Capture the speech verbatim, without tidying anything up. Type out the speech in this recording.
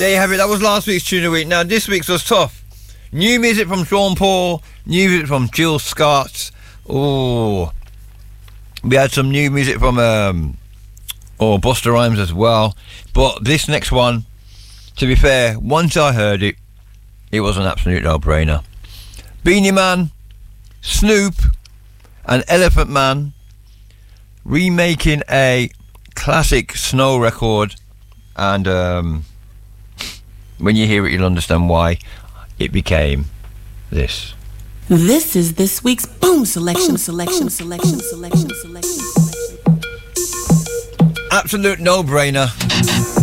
There you have it. That was last week's Tune of the Week. Now, this week's was tough. New music from Sean Paul, new music from Jill Scott. Oh, we had some new music from um, oh Busta Rhymes as well. But this next one, to be fair, once I heard it, it was an absolute no-brainer. Beanie Man, Snoop, and Elephant Man remaking a classic Snow record, and um, when you hear it, you'll understand why it became this. This is this week's Boom Selection, Selection, Selection, Selection, Selection, Selection. Absolute no-brainer.